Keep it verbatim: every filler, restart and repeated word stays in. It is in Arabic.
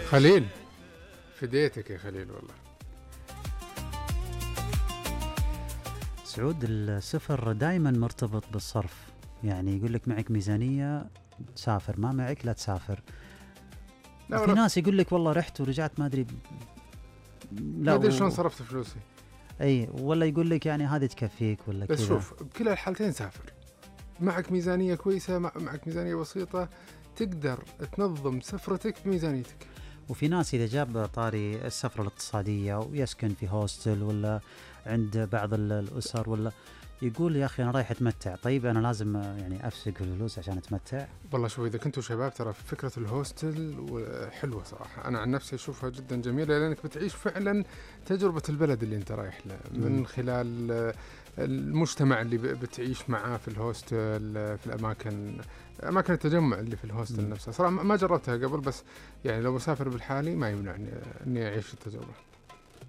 خليل فديتك يا خليل والله. سعود، السفر دائما مرتبط بالصرف، يعني يقول لك معك ميزانية تسافر، ما معك لا تسافر. في ناس يقول لك والله رحت ورجعت ما أدري ما أدري شلون صرفت فلوسي. أي ولا يقول لك يعني هذه تكفيك ولا كذا. بس شوف بكلا الحالتين سافر، معك ميزانية كويسة معك ميزانية بسيطة تقدر تنظم سفرتك بميزانيتك. وفي ناس إذا جاب طاري السفرة الاقتصادية ويسكن في هوستل ولا عند بعض الأسر ولا يقول يا أخي أنا رايح أتمتع، طيب أنا لازم يعني أفسق الفلوس عشان أتمتع. والله شوف إذا كنتوا شباب ترى فكرة الهوستل حلوة صراحة، أنا عن نفسي أشوفها جدا جميلة لأنك بتعيش فعلا تجربة البلد اللي أنت رايح له من خلال المجتمع اللي بتعيش معاه في الهوستل، في الأماكن أماكن التجمع اللي في الهوستل نفسها. صراحة ما جربتها قبل، بس يعني لو بسافر بالحالي ما يمنعني إني أعيش التجربة.